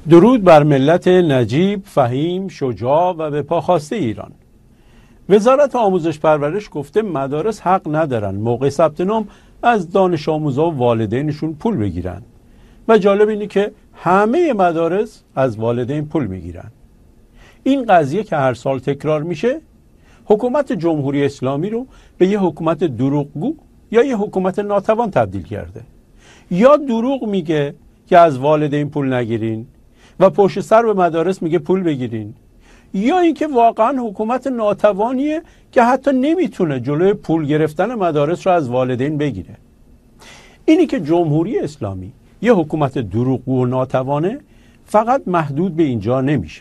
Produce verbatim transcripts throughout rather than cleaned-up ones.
درود بر ملت نجیب، فهیم، شجاع و به پا خواسته ایران. وزارت آموزش پرورش گفته مدارس حق ندارن موقع ثبت نام از دانش آموزا و والدینشون پول بگیرن و جالب اینه که همه مدارس از والدین پول میگیرن. این قضیه که هر سال تکرار میشه حکومت جمهوری اسلامی رو به یه حکومت دروغگو یا یه حکومت ناتوان تبدیل کرده. یا دروغ میگه که از والدین پول نگیرین و پشت سر به مدارس میگه پول بگیرین، یا اینکه واقعا حکومت ناتوانیه که حتی نمیتونه جلوی پول گرفتن مدارس رو از والدین بگیره. اینی که جمهوری اسلامی یه حکومت دروغگو و ناتوانه فقط محدود به اینجا نمیشه.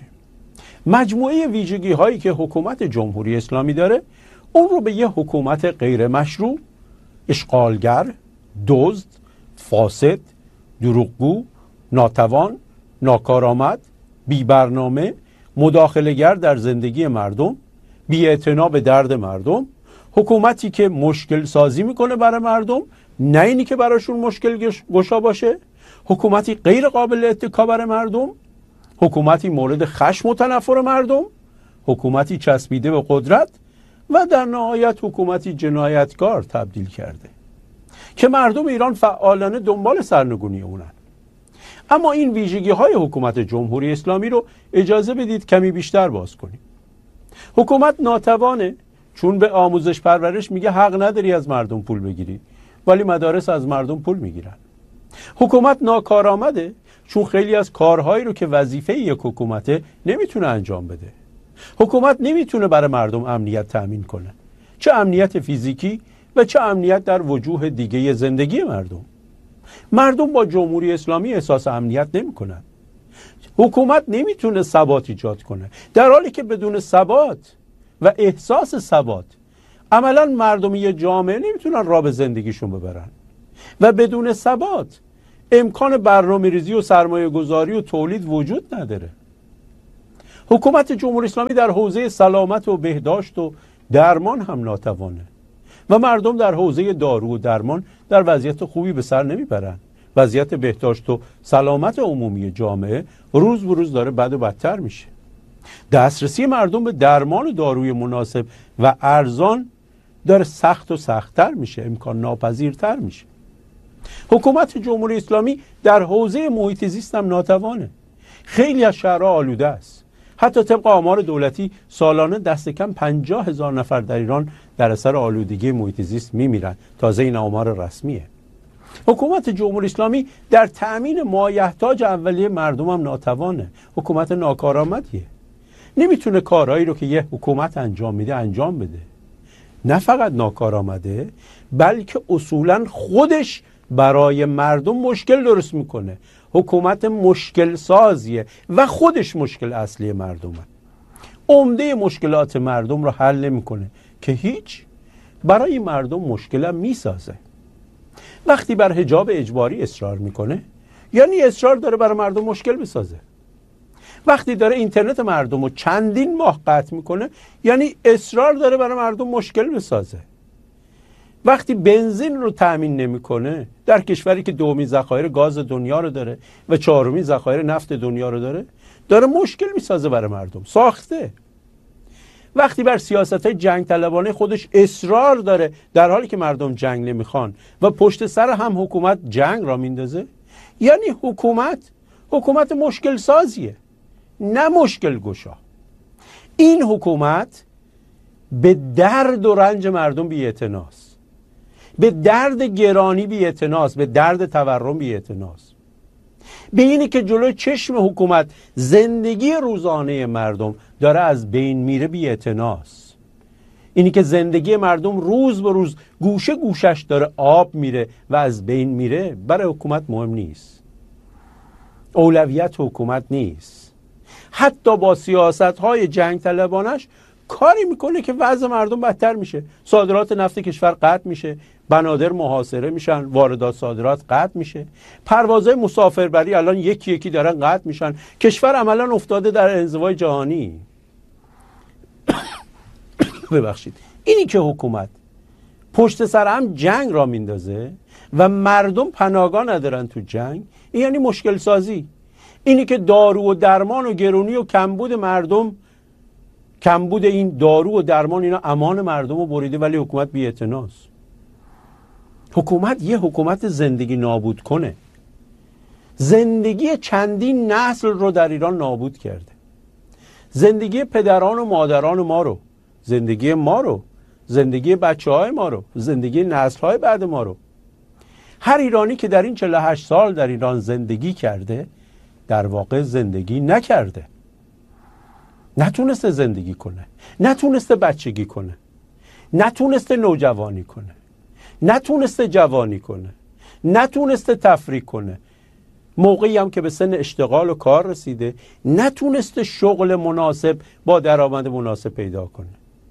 مجموعه ویژگی هایی که حکومت جمهوری اسلامی داره اون رو به یه حکومت غیر مشروع، اشغالگر، دزد، فاسد، دروغگو، ناتوان، ناکارآمد، بی برنامه، مداخله‌گر در زندگی مردم، بی‌اعتنا به درد مردم، حکومتی که مشکل سازی میکنه برای مردم نه اینی که براشون مشکل گشا باشه، حکومتی غیر قابل اتکا برای مردم، حکومتی مورد خشم و تنفر مردم، حکومتی چسبیده به قدرت و در نهایت حکومتی جنایتکار تبدیل کرده که مردم ایران فعالانه دنبال سرنگونی اونن. اما این ویژگی های حکومت جمهوری اسلامی رو اجازه بدید کمی بیشتر باز کنیم. حکومت ناتوانه چون به آموزش پرورش میگه حق نداری از مردم پول بگیری، ولی مدارس از مردم پول میگیرن. حکومت ناکارآمده چون خیلی از کارهایی رو که وظیفه یک حکومته نمیتونه انجام بده. حکومت نمیتونه برای مردم امنیت تأمین کنه، چه امنیت فیزیکی و چه امنیت در وجوه دیگه زندگی مردم. مردم با جمهوری اسلامی احساس امنیت نمی‌کنن. حکومت نمیتونه ثبات ایجاد کنه، در حالی که بدون ثبات و احساس ثبات عملاً مردم یه جامعه نمیتونن راه به زندگیشون ببرن و بدون ثبات امکان برنامه‌ریزی و سرمایه گذاری و تولید وجود نداره. حکومت جمهوری اسلامی در حوزه سلامت و بهداشت و درمان هم ناتوانه و مردم در حوزه دارو و درمان در وضعیت خوبی به سر نمیبرن. وضعیت بهداشت و سلامت عمومی جامعه روز به روز داره بد و بدتر میشه. دسترسی مردم به درمان و داروی مناسب و ارزان داره سخت و سختتر میشه، امکان ناپذیرتر میشه. حکومت جمهوری اسلامی در حوزه محیط زیست هم ناتوانه. خیلی از شهرها آلوده است. حتی طبق آمار دولتی سالانه دست کم پنجاه هزار نفر در ایران در اثر آلودگی محیط زیست میمیرن. تازه این آمار رسمیه. حکومت جمهوری اسلامی در تأمین مایحتاج اولیه مردم هم ناتوانه. حکومت ناکارآمدیه. نمیتونه کارهایی رو که یه حکومت انجام میده انجام بده. نه فقط ناکارآمده، بلکه اصولا خودش برای مردم مشکل درست میکنه. حکومت مشکل سازیه و خودش مشکل اصلی مردمه. عمده مشکلات مردم رو حل نمیکنه که هیچ، برای مردم مشکل هم میسازه. وقتی بر حجاب اجباری اصرار میکنه یعنی اصرار داره برای مردم مشکل بسازه. وقتی داره اینترنت مردم رو چندین ماه قطع میکنه یعنی اصرار داره برای مردم مشکل بسازه. وقتی بنزین رو تأمین نمیکنه در کشوری که دومین ذخایر گاز دنیا رو داره و چهارمین ذخایر نفت دنیا رو داره، داره مشکل میسازه برای مردم. ساخته. وقتی بر سیاست‌های جنگ طلبانه خودش اصرار داره در حالی که مردم جنگ نمیخوان و پشت سر هم حکومت جنگ را میندازه، یعنی حکومت حکومت مشکل سازیه، نه مشکل گشا. این حکومت به درد و رنج مردم بی‌اعتناست، به درد گرانی بی‌اعتناست، به درد تورم بی‌اعتناست، به اینی که جلوی چشم حکومت زندگی روزانه مردم داره از بین میره بی‌اعتناست. اینی که زندگی مردم روز به روز گوشه گوشش داره آب میره و از بین میره برای حکومت مهم نیست. اولویت حکومت نیست. حتی با سیاست‌های جنگ طلبانش کاری میکنه که وضع مردم بدتر میشه. صادرات نفت کشور قطع میشه، بنادر محاصره میشن، واردات صادرات قطع میشه، پروازهای مسافربری الان یکی یکی دارن قطع میشن. کشور عملا افتاده در انزوای جهانی. ببخشید. اینی که حکومت پشت سر هم جنگ را میندازه و مردم پناهگاه ندارن تو جنگ، این یعنی مشکل سازی. اینی که دارو و درمان و گرونی و کمبود مردم، کمبود این دارو و درمان اینا امان مردم رو بریده، ولی حکومت بی‌اعتناست. حکومت یه حکومت زندگی نابود کنه، زندگی چندین نسل رو در ایران نابود کرده. زندگی پدران و مادران ما رو، زندگی ما رو، زندگی بچه های ما رو، زندگی نسل های بعد ما رو. هر ایرانی که در این چهل و هشت سال در ایران زندگی کرده در واقع زندگی نکرده. نتونسته زندگی کنه، نتونسته بچگی کنه، نتونسته نوجوانی کنه، نتونسته جوانی کنه، نتونسته تفریح کنه. موقعی هم که به سن اشتغال و کار رسیده نتونسته شغل مناسب با درآمد مناسب پیدا کنه.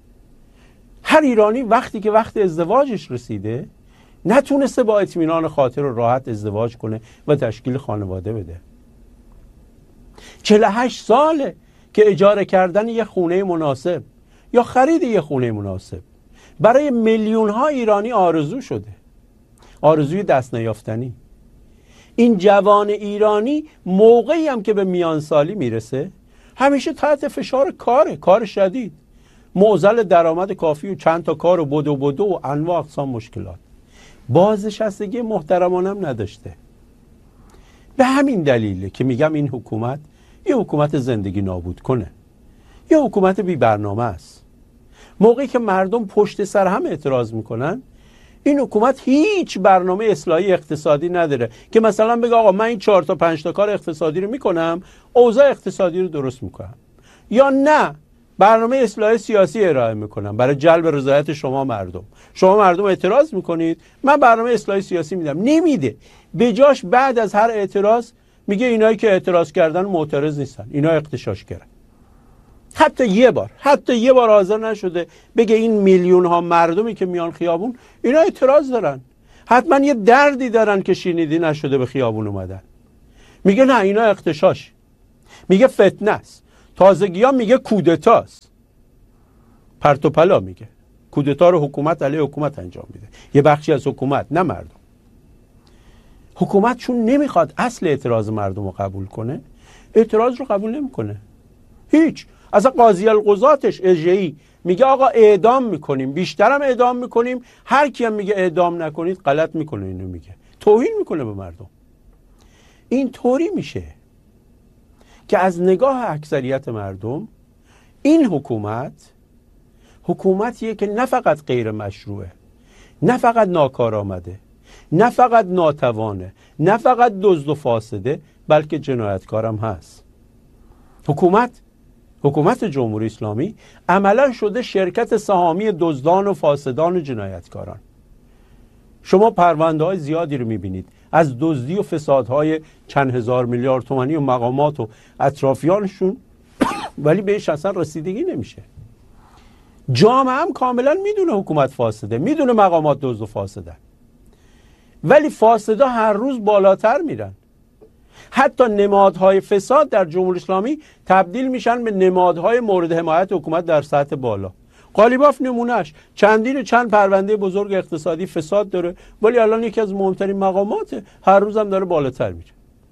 هر ایرانی وقتی که وقت ازدواجش رسیده نتونسته با اطمینان خاطر و راحت ازدواج کنه و تشکیل خانواده بده. چهل و هشت ساله که اجاره کردن یه خونه مناسب یا خرید یه خونه مناسب برای میلیون ها ایرانی آرزو شده، آرزوی دست نیافتنی. این جوان ایرانی موقعی هم که به میانسالی میرسه همیشه تحت فشار کاره، کار شدید، معضل درآمد کافی و چند تا کار و بدو بدو و انواع اقسام مشکلات، بازنشستگی محترمانه هم نداشته. به همین دلیله که میگم این حکومت یه حکومت زندگی نابود کنه، یه حکومت بی برنامه است. موقعی که مردم پشت سر هم اعتراض میکنن این حکومت هیچ برنامه اصلاحی اقتصادی نداره که مثلا بگه آقا من این چهار تا پنج تا کار اقتصادی رو میکنم، اوضاع اقتصادی رو درست میکنم، یا نه برنامه اصلاح سیاسی ارائه میکنم برای جلب رضایت شما مردم. شما مردم اعتراض میکنید، من برنامه اصلاح سیاسی میدم. نمیده. به جاش بعد از هر اعتراض میگه اینایی که اعتراض کردن معترض نیستن، اینا اغتشاشگرن. حتی یه بار حتی یه بار حاضر نشده بگه این میلیون ها مردمی که میان خیابون اینا اعتراض دارن، حتما یه دردی دارن که شنیدی نشده به خیابون اومدن. میگه نه اینا اغتشاش، میگه فتنه است، تازگی ها میگه کودتاست. پرت و پلا میگه کودتا رو حکومت علیه حکومت انجام میده، یه بخشی از حکومت، نه مردم. حکومت چون نمیخواد اصل اعتراض مردم رو قبول کنه، اعتراض رو قبول نمیکنه. هیچ. اصلا قاضی القضاتش اژه‌ای میگه آقا اعدام میکنیم، بیشترم اعدام میکنیم، هر کی هم میگه اعدام نکنید غلط میکنه. اینو میگه توهین میکنه به مردم. این طوری میشه که از نگاه اکثریت مردم این حکومت حکومتیه که نه فقط غیر مشروعه، نه فقط ناکارآمده، نه فقط ناتوانه، نه فقط دزد و فاسده، بلکه جنایتکارم هست. حکومت حکومت جمهوری اسلامی عملا شده شرکت سهامی دزدان و فاسدان و جنایتکاران. شما پرونده های زیادی رو میبینید از دزدی و فسادهای چند هزار میلیارد تومانی و مقامات و اطرافیانشون ولی بهش اصلا رسیدگی نمیشه. جامعه هم کاملا میدونه حکومت فاسده، میدونه مقامات دزد و فاسدن، ولی فاسدا هر روز بالاتر میرن. حتی نمادهای فساد در جمهوری اسلامی تبدیل میشن به نمادهای مورد حمایت حکومت در سطح بالا. قالیباف نمونهش چندین و چند پرونده بزرگ اقتصادی فساد داره، ولی الان یکی از مهمترین مقاماته، هر روز هم داره بالاتر میره.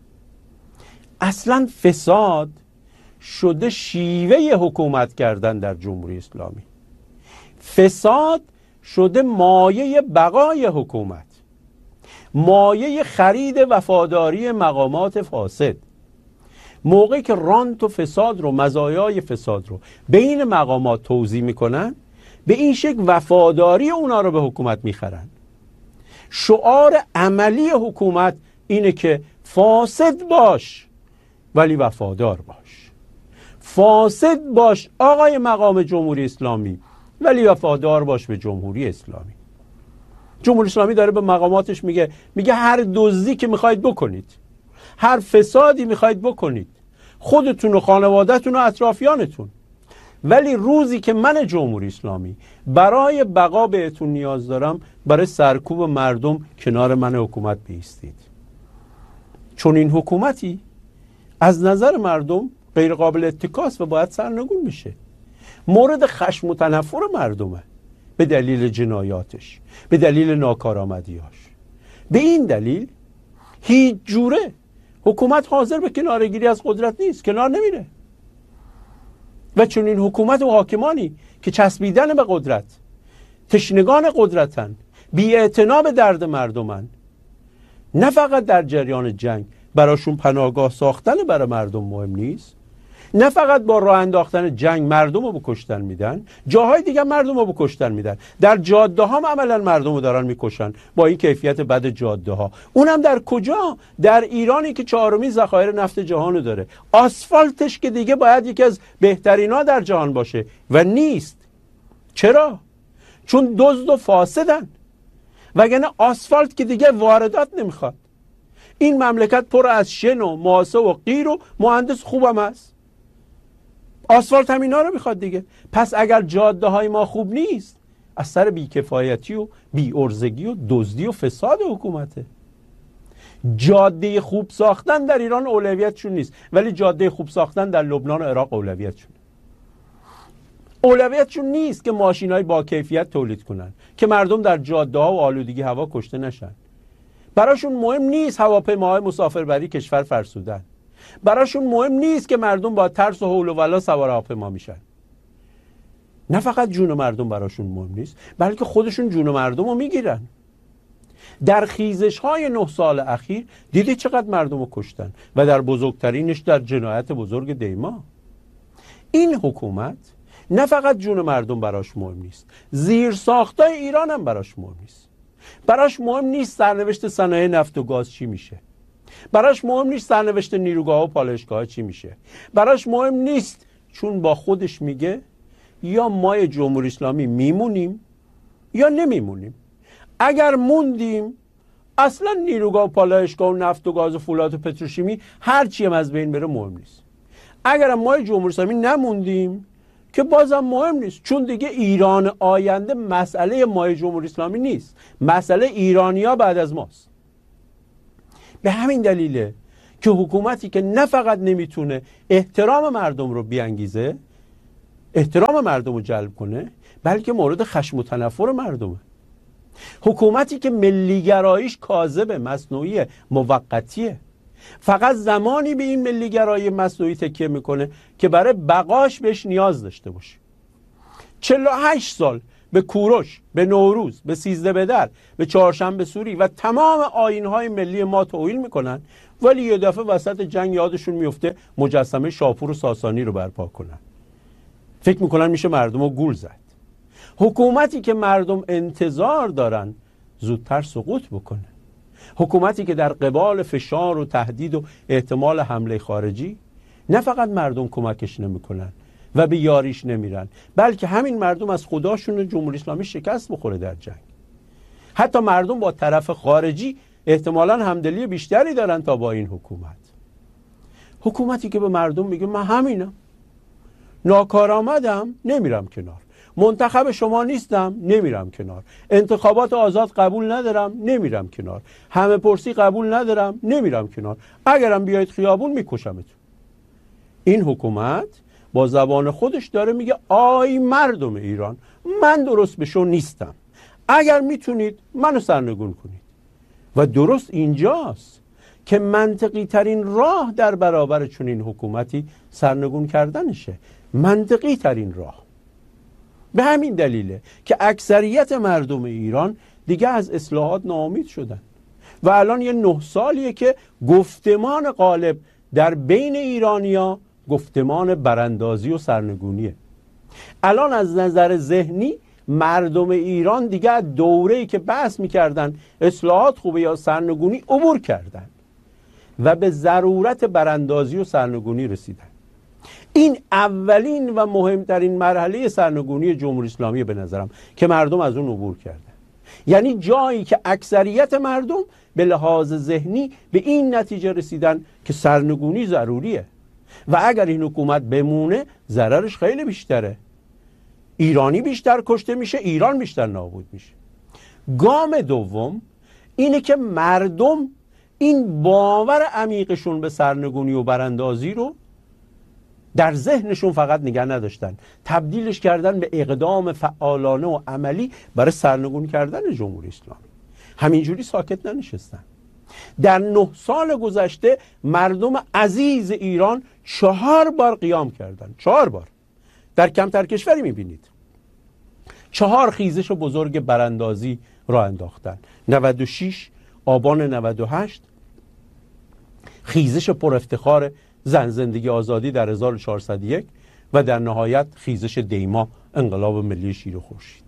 اصلا فساد شده شیوه حکومت کردن در جمهوری اسلامی. فساد شده مایه بقای حکومت، مایه خرید وفاداری مقامات فاسد. موقعی که رانت و فساد رو، مزایای فساد رو بین مقامات توزیع میکنن، به این شکل وفاداری اونا رو به حکومت میخرن. شعار عملی حکومت اینه که فاسد باش ولی وفادار باش. فاسد باش آقای مقام جمهوری اسلامی ولی وفادار باش به جمهوری اسلامی. جمهوری اسلامی داره به مقاماتش میگه میگه هر دزدی که میخواید بکنید، هر فسادی میخواید بکنید، خودتون و خانوادهتون و اطرافیانتون، ولی روزی که من جمهوری اسلامی برای بقا بهتون نیاز دارم، برای سرکوب مردم کنار من حکومت بایستید. چون این حکومتی از نظر مردم غیر قابل اتکاست و باید سرنگون بشه. مورد خشم و تنفر مردمه به دلیل جنایاتش، به دلیل ناکارآمدیاش. به این دلیل هیچ جوره حکومت حاضر به کنارگیری از قدرت نیست، کنار نمیره. و چون این حکومت و حاکمانی که چسبیدن به قدرت، تشنگان قدرتن، بی‌اعتنا به درد مردمن، نه فقط در جریان جنگ براشون پناهگاه ساختن برای مردم مهم نیست، نه فقط با راه انداختن جنگ مردم رو به کشتن میدن، جاهای دیگه مردم رو به کشتن میدن. در جاده ها هم عملا مردم رو دارن میکشن با این کیفیت بد جاده ها. اونم در کجا؟ در ایرانی که چهارمین ذخایر نفت جهان رو داره. آسفالتش که دیگه باید یکی از بهترینا در جهان باشه و نیست. چرا؟ چون دزد و فاسدن. وگرنه آسفالت که دیگه واردات نمیخواد. این مملکت پر از شن و ماسه و قیر و مهندس خوبم هست. آسفالت هم اینا رو میخواد دیگه. پس اگر جاده های ما خوب نیست، از سر بیکفایتی و بی‌عرضگی و دزدی و فساد حکومته. جاده خوب ساختن در ایران اولویتشون نیست، ولی جاده خوب ساختن در لبنان و عراق اولویتشون. اولویتشون نیست که ماشینای با کیفیت تولید کنن، که مردم در جاده ها و آلودگی هوا کشته نشن. براشون مهم نیست هواپیماهای مسافربری کشور فرسودن. براشون مهم نیست که مردم با ترس و هول و ولا سوار هواپیما میشن. نه فقط جون مردم براشون مهم نیست، بلکه خودشون جون مردم رو میگیرن. در خیزش های نه سال اخیر دیدی چقدر مردم رو کشتن و در بزرگترینش در جنایت بزرگ دیما. این حکومت نه فقط جون مردم براش مهم نیست، زیر ساختای ایران هم براش مهم نیست. براش مهم نیست سرنوشت صنایع نفت و گاز چی میشه. براش مهم نیست سرنوشت نیروگاه و پالایشگاه چی میشه. براش مهم نیست، چون با خودش میگه یا ما جمهوری اسلامی میمونیم یا نمیمونیم. اگر موندیم اصلا نیروگاه و پالایشگاه و نفت و گاز و فولاد و پتروشیمی هر چی هم از بین بره مهم نیست. اگر ما جمهوری اسلامی نموندیم که بازم مهم نیست، چون دیگه ایران آینده مسئله ما جمهوری اسلامی نیست، مسئله ایرانیا بعد از ماست. به همین دلیله که حکومتی که نه فقط نمیتونه احترام مردم رو بیانگیزه، احترام مردم رو جلب کنه، بلکه مورد خشم و تنفر مردمه. حکومتی که ملیگراییش کاذبه، مصنوعیه، موقتیه. فقط زمانی به این ملیگرایی مصنوعی تکیه میکنه که برای بقاش بهش نیاز داشته باشه. چهل و هشت سال به کوروش، به نوروز، به سیزده بدر، به چهارشنبه سوری و تمام آیین‌های ملی ما توهین میکنن، ولی یه دفعه وسط جنگ یادشون میفته مجسمه شاپور و ساسانی رو برپا کنن. فکر میکنن میشه مردم رو گول زد. حکومتی که مردم انتظار دارن زودتر سقوط بکنه، حکومتی که در قبال فشار و تهدید و احتمال حمله خارجی نه فقط مردم کمکش نمیکنن و به یاریش نمیرن، بلکه همین مردم از خداشون و جمهوری اسلامی شکست بخوره در جنگ. حتی مردم با طرف خارجی احتمالاً همدلی بیشتری دارن تا با این حکومت. حکومتی که به مردم میگه من همینم، ناکارآمدم، نمیرم کنار، منتخب شما نیستم، نمیرم کنار، انتخابات آزاد قبول ندارم، نمیرم کنار، همه پرسی قبول ندارم، نمیرم کنار، اگرم بیایید خیابون میکشمتون. این حکومت با زبان خودش داره میگه آی مردم ایران، من درست به شو نیستم، اگر میتونید منو سرنگون کنید. و درست اینجاست که منطقی ترین راه در برابر چنین حکومتی سرنگون کردنشه، منطقی ترین راه. به همین دلیله که اکثریت مردم ایران دیگه از اصلاحات ناامید شدن و الان یه نه سالیه که گفتمان غالب در بین ایرانیا گفتمان براندازی و سرنگونیه. الان از نظر ذهنی مردم ایران دیگه از دوره‌ای که بحث میکردن اصلاحات خوبه یا سرنگونی عبور کردن و به ضرورت براندازی و سرنگونی رسیدن. این اولین و مهمترین مرحله سرنگونی جمهوری اسلامی به نظرم که مردم از اون عبور کردن. یعنی جایی که اکثریت مردم به لحاظ ذهنی به این نتیجه رسیدن که سرنگونی ضروریه و اگر این حکومت بمونه ضررش خیلی بیشتره. ایرانی بیشتر کشته میشه، ایران بیشتر نابود میشه. گام دوم اینه که مردم این باور عمیقشون به سرنگونی و براندازی رو در ذهنشون فقط نگه نداشتن، تبدیلش کردن به اقدام فعالانه و عملی برای سرنگون کردن جمهوری اسلامی. همینجوری ساکت ننشستن. در نه سال گذشته مردم عزیز ایران چهار بار قیام کردند. چهار بار. در کمتر کشوری میبینید. چهار خیزش بزرگ براندازی را انداختن. نود و شش، آبان نود و هشت، خیزش پر افتخار زن زندگی آزادی در هزار و چهارصد و یک و در نهایت خیزش دیما انقلاب ملی شیر و خورشید.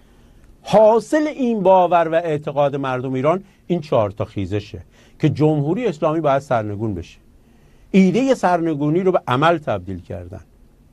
حاصل این باور و اعتقاد مردم ایران این چهار تا خیزشه که جمهوری اسلامی باید سرنگون بشه. ایده سرنگونی رو به عمل تبدیل کردن.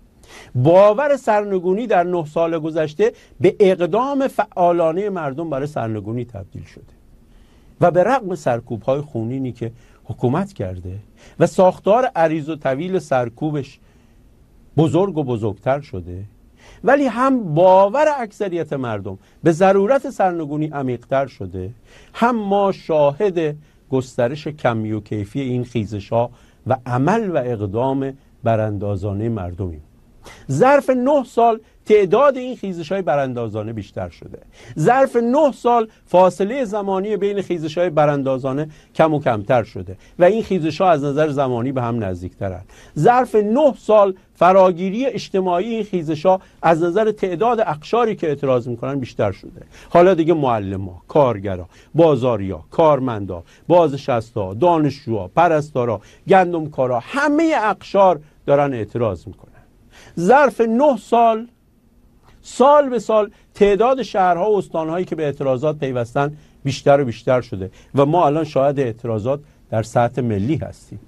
باور سرنگونی در نه سال گذشته به اقدام فعالانه مردم برای سرنگونی تبدیل شده و به رغم سرکوب‌های خونینی که حکومت کرده و ساختار عریض و طویل سرکوبش بزرگ و بزرگتر شده، ولی هم باور اکثریت مردم به ضرورت سرنگونی عمیق‌تر شده، هم ما شاهد گسترش کمی و کیفی این خیزش‌ها و عمل و اقدام براندازانه مردمیم. ظرف نه سال تعداد این خیزش‌های براندازانه بیشتر شده. ظرف نه سال فاصله زمانی بین خیزش‌های براندازانه کم و کمتر شده و این خیزش‌ها از نظر زمانی به هم نزدیک‌ترند. ظرف نه سال فراگیری اجتماعی این خیزش‌ها از نظر تعداد اقشاری که اعتراض می‌کنن بیشتر شده. حالا دیگه معلم‌ها، کارگرا، بازاریا، کارمندا، بازنشستا، دانشجوها، پرستارا، گندمکارا، همه اقشار دارن اعتراض می‌کنن. ظرف نه سال سال به سال تعداد شهرها و استانهایی که به اعتراضات پیوستن بیشتر و بیشتر شده و ما الان شاهد اعتراضات در سطح ملی هستیم.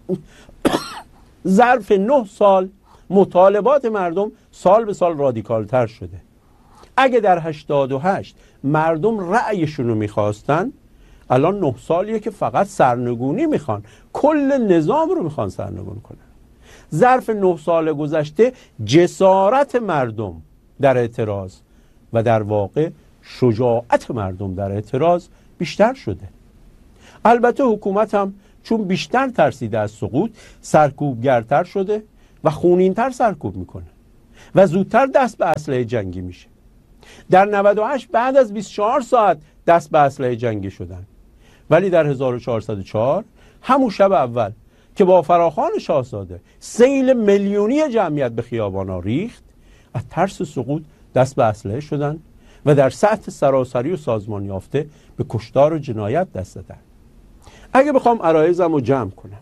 ظرف نه سال مطالبات مردم سال به سال رادیکالتر شده. اگه در هشتاد و هشت مردم رأیشون رو میخواستن، الان نه سالیه که فقط سرنگونی میخوان، کل نظام رو میخوان سرنگون کنن. ظرف نه سال گذشته جسارت مردم در اعتراض و در واقع شجاعت مردم در اعتراض بیشتر شده. البته حکومت هم چون بیشتر ترسیده از سقوط سرکوبگرتر شده و خونینتر سرکوب میکنه و زودتر دست به اسلحه جنگی میشه. در نود و هشت بعد از بیست و چهار ساعت دست به اسلحه جنگی شدن، ولی در هزار و چهارصد و چهار همون شب اول که با فراخوان شاهزاده سیل میلیونی جمعیت به خیابانا ریخت، از ترس سقوط دست به اسلحه شدن و در سطح سراسری و سازمان یافته به کشتار و جنایت دست دادن. اگه بخوام عرایضم رو جمع کنم،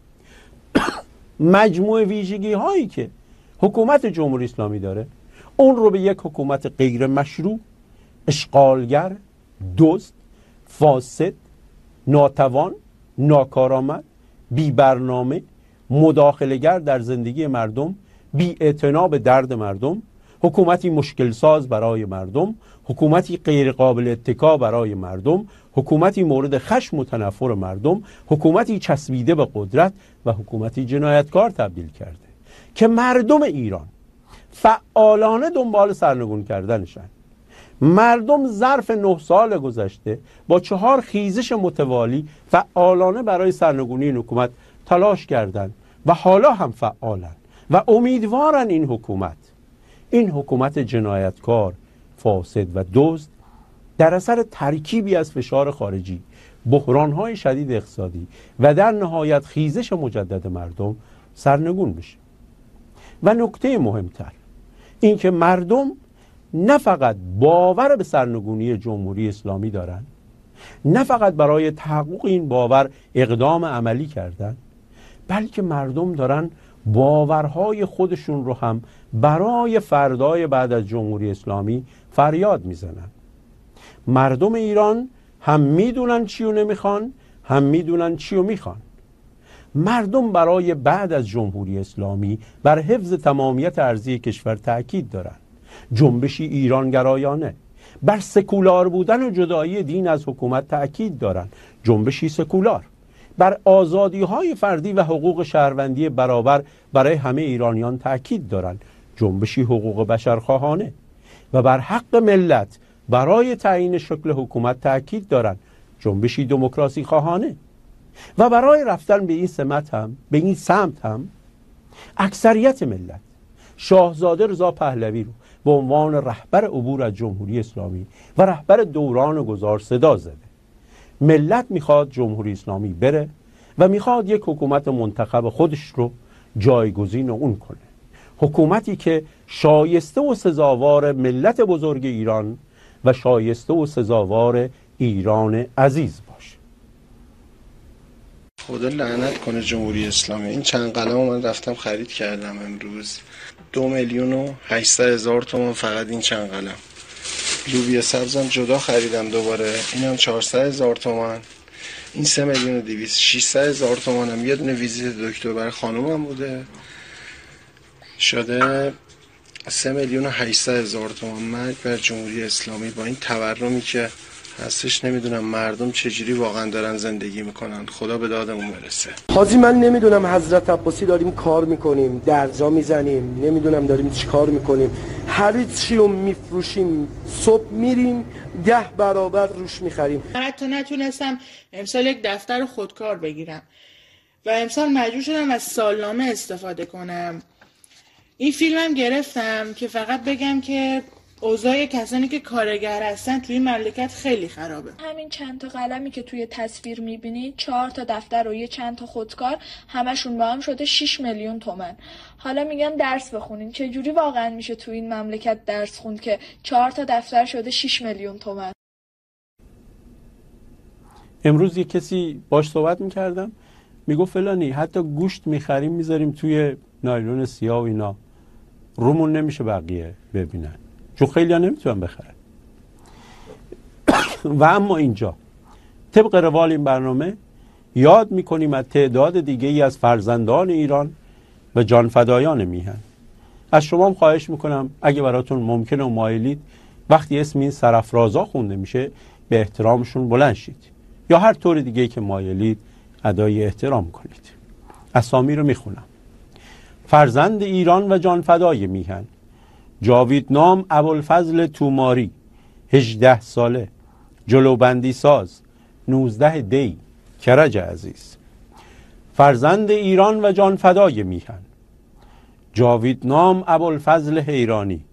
مجموع ویژگی هایی که حکومت جمهوری اسلامی داره، اون رو به یک حکومت غیر مشروع، اشغالگر، دزد، فاسد، ناتوان، ناکارآمد، بی برنامه، مداخله‌گر در زندگی مردم، بی اعتنا به درد مردم، حکومتی مشکل ساز برای مردم، حکومتی غیر قابل اتکا برای مردم، حکومتی مورد خشم و تنفر مردم، حکومتی چسبیده به قدرت و حکومتی جنایتکار تبدیل کرده که مردم ایران فعالانه دنبال سرنگون کردنشن. مردم ظرف نه سال گذشته با چهار خیزش متوالی فعالانه برای سرنگونی این حکومت تلاش کردند و حالا هم فعالن و امیدوارن این حکومت این حکومت جنایتکار، فاسد و دزد در اثر ترکیبی از فشار خارجی، بحران‌های شدید اقتصادی و در نهایت خیزش مجدد مردم سرنگون بشه. و نکته مهمتر این که مردم نه فقط باور به سرنگونی جمهوری اسلامی دارن، نه فقط برای تحقق این باور اقدام عملی کردن، بلکه مردم دارن باورهای خودشون رو هم برای فردای بعد از جمهوری اسلامی فریاد میزنن. مردم ایران هم میدونن چی رو نمیخوان، هم میدونن چی رو میخوان. مردم برای بعد از جمهوری اسلامی بر حفظ تمامیت ارضی کشور تأکید دارن. جنبشی ایرانگرایانه بر سکولار بودن و جدایی دین از حکومت تأکید دارن. جنبشی سکولار بر آزادی‌های فردی و حقوق شهروندی برابر برای همه ایرانیان تأکید دارن. جنبشی حقوق بشرخواهانه و بر حق ملت برای تعیین شکل حکومت تأکید دارن. جنبشی دموکراسی خواهانه و برای رفتن به این سمت هم به این سمت هم اکثریت ملت شاهزاده رضا پهلوی رو به عنوان رهبر عبور از جمهوری اسلامی و رهبر دوران گذار صدا زده. ملت میخواد جمهوری اسلامی بره و میخواد یک حکومت منتخب خودش رو جایگزین اون کنه، حکومتی که شایسته و سزاوار ملت بزرگ ایران و شایسته و سزاوار ایران عزیز باشه. خدا لعنت کنه جمهوری اسلامی. این چند قلم من رفتم خرید کردم امروز، دو میلیون و هشتصد هزار تومان فقط این چند قلم. لوبیا سبزم جدا خریدم دوباره، اینم چهارصد هزار تومان. این سه میلیون و دویست، ششصد هزار تومانم. یه دونه ویزیت دکتر برای خانومم بوده، شده سه میلیون و هشتصد هزار تومان. مرگ بر جمهوری اسلامی. با این تورمی که هستش نمیدونم مردم چجوری واقعا دارن زندگی میکنن. خدا به دادمون برسه. حاجی من نمیدونم حضرت عباسی داریم کار میکنیم، درجا میزنیم، نمیدونم داریم چی کار میکنیم، هر چی رو میفروشیم، صبح میریم ده برابر روش میخریم. من حتی نتونستم امسال یک دفتر خودکار بگیرم و امسال مجبور شدم از سالنامه استفاده کنم. این فیلمم گرفتم که فقط بگم که اوضاع کسانی که کارگر هستن توی مملکت خیلی خرابه. همین چند تا قلمی که توی تصویر میبینید، چهار تا دفتر و یه چند تا خودکار، همشون با هم شده شش میلیون تومان. حالا میگن درس بخونین، چه جوری واقعا میشه توی این مملکت درس خوند که چهار تا دفتر شده شش میلیون تومان؟ امروز یه کسی باش صحبت میکردم، میگو فلانی حتی گوشت میخریم میذاریم توی نایلون سیاه و اینا، رومون نمیشه بقیه ببینن چون خیلی ها نمیتونن بخرن. و اما اینجا طبق روال این برنامه یاد میکنیم از تعداد دیگه ای از فرزندان ایران و جانفدایان میهن. از شما هم خواهش میکنم اگه براتون ممکنه و مایلید وقتی اسم این سرافرازا خونده میشه به احترامشون بلند شید یا هر طور دیگه که مایلید ادای احترام کنید. اسامی رو میخونم: فرزند ایران و جانفدای میهن: جاویدنام ابوالفضل توماری، هجده ساله، جلوبندی ساز، نوزده دی، کرج عزیز. فرزند ایران و جانفدای میهن: جاویدنام ابوالفضل حیرانی،